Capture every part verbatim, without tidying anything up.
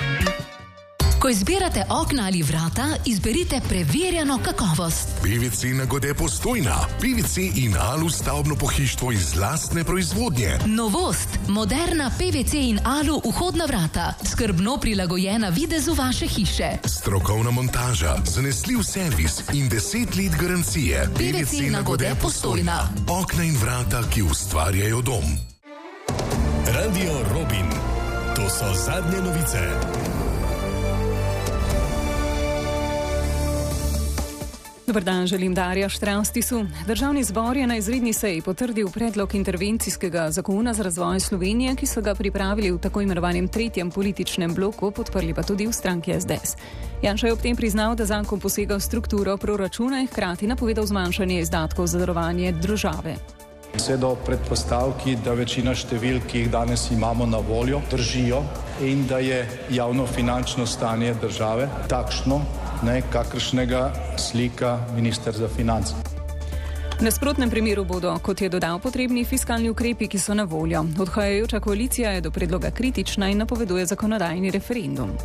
Ko izbirate okna ali vrata, izberite preverjeno kakovost. P V C Nagode Postojna. P V C in Alu stavbno pohištvo iz lastne proizvodnje. Novost. Moderna P V C in Alu vhodna vrata. Skrbno prilagojena videzu vaše hiše. Strokovna montaža, zanesljiv servis in deset let garancije. P V C Nagode Postojna. Okna in vrata, ki ustvarjajo dom. Radio Robin. To so zadnje novice. Dobar dan, želim Darja Štravstisu. Državni zbor je na izredni seji potrdil predlog intervencijskega zakona za razvoj Slovenije, ki so ga pripravili v tako imenovanem tretjem političnem bloku, podprli pa tudi v stranki S D S. Janša je ob tem priznal, da zakon posega v strukturo proračuna in hkrati napovedal zmanjšanje izdatkov za darovanje države. Vse do predpostavki, da večina številk, ki jih danes imamo na voljo, držijo in da je javnofinančno stanje države takšno, ne, kakršnega slika minister za finance. V nasprotnem primeru bodo, kot je dodal, potrebni fiskalni ukrepi, ki so na voljo. Odhajajoča koalicija je do predloga kritična in napoveduje zakonodajni referendum.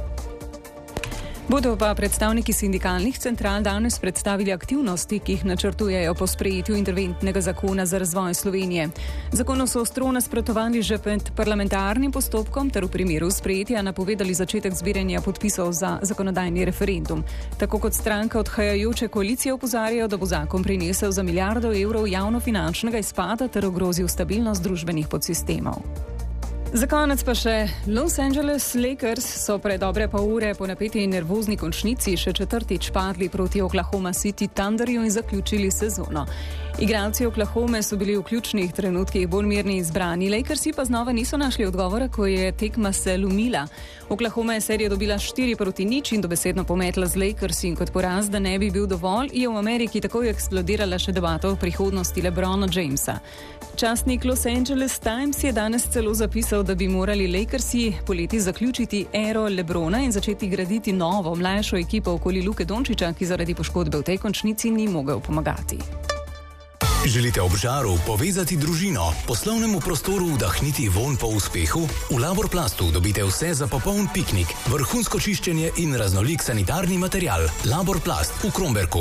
Bodo pa predstavniki sindikalnih central danes predstavili aktivnosti, ki jih načrtujejo po sprejetju interventnega zakona za razvoj Slovenije. Zakonu so ostro nasprotovali že pred parlamentarnim postopkom ter v primeru sprejetja napovedali začetek zbiranja podpisov za zakonodajni referendum. Tako kot stranka odhajajoče koalicije opozarjajo, da bo zakon prinesel za milijardo evrov javnofinančnega izpada ter ogrozil stabilnost družbenih podsistemov. Za konec pa še Los Angeles Lakers so pred dobre pol ure po napeti in nervozni končnici še četrtič padli proti Oklahoma City Thunderju in zaključili sezono. Igralci Oklahome so bili v ključnih trenutkih bolj mirni in zbrani, Lakersi pa znova niso našli odgovora, ko je tekma se lomila. Oklahoma je serijo dobila štiri proti nič in dobesedno pometla z Lakersi in kot poraz, da ne bi bil dovolj, je v Ameriki takoj eksplodirala še debata o prihodnosti LeBrona Jamesa. Časnik Los Angeles Times je danes celo zapisal, da bi morali Lakersi poleti zaključiti ero LeBrona in začeti graditi novo, mlajšo ekipo okoli Luke Dončića, ki zaradi poškodbe v tej končnici ni mogel pomagati. Želite ob žaru povezati družino, poslovnemu prostoru vdahniti vonj po uspehu? V Laborplastu dobite vse za popoln piknik, vrhunsko čiščenje in raznolik sanitarni material. Laborplast v Kromberku.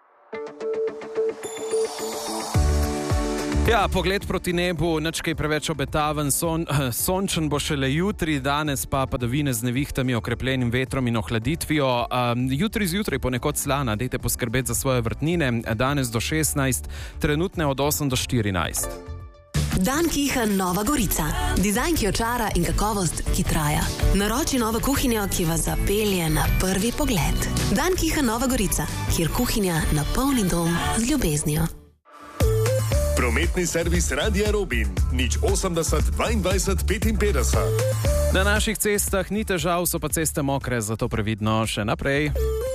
Ja, pogled proti nebu, nič kaj preveč obetaven, son, sončen bo šele jutri, danes pa padavine z nevihtami, okrepljenim vetrom in ohladitvijo. Um, jutri zjutraj ponekod slana, dajte poskrbeti za svoje vrtnine, danes do šestnajst, trenutne od osem do štirinajst. Dan Kihan Nova Gorica. Dizajn, ki očara in kakovost, ki traja. Naroči novo kuhinjo, ki vas zapelje na prvi pogled. Dan Kihan Nova Gorica, kjer kuhinja napolni dom z ljubeznijo. Prometni servis Radia Robin, nič osemdeset dvaindvajset petinpetdeset. Na naših cestah ni težav, so pa ceste mokre, zato previdno še naprej.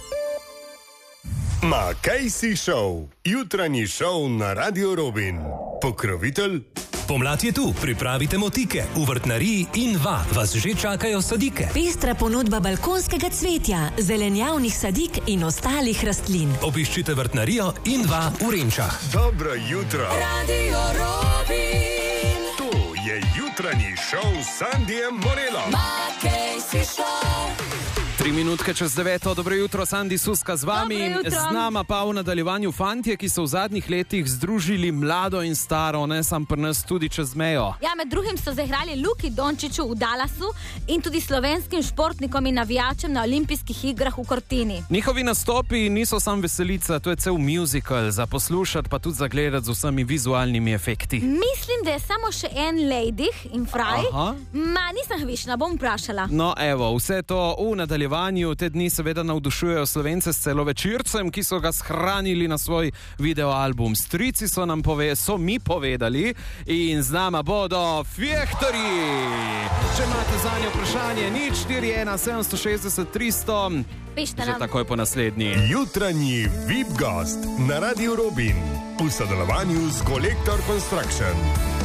Makejsi Show, jutranji šov na Radio Robin. Pokrovitelj? Pomlad je tu, pripravite motike. V vrtnariji in va vas že čakajo sadike. Pestra ponudba balkonskega cvetja, zelenjavnih sadik in ostalih rastlin. Obiščite vrtnarijo in va v Renčah. Dobro jutro. Radio Robin. To je jutranji šov s Sandijem Morelom. Makejsi Show. Tri minutke čez deveto, dobro jutro, Sandi Suska z vami, z nama pa v nadaljevanju fantje, ki so v zadnjih letih združili mlado in staro, ne sam pri nas tudi čez mejo. Ja, med drugim so zahrali Luki Dončiću v Dallasu in tudi slovenskim športnikom in navijačem na olimpijskih igrah v Cortini. Njihovi nastopi niso sam veselica, to je cel musical, za poslušati pa tudi za gledati z vsemi vizualnimi efekti. Mislim, da je samo še en Lejdih in Fraj. Aha. Ma, nisem hvišna, bom vprašala. No, evo, vse to v nadaljevanju. Te dni seveda navdušujejo Slovence s celovečercem, ki so ga shranili na svoj videoalbum. Strici so nam pove, so mi povedali in z nama bodo Fjehtori. Če imate zanje vprašanje, nič štiri ena sedem šest šest tristo. Pište nam. Že takoj po naslednji. Jutranji V I P gost na Radio Robin v sodelovanju s Collector Construction.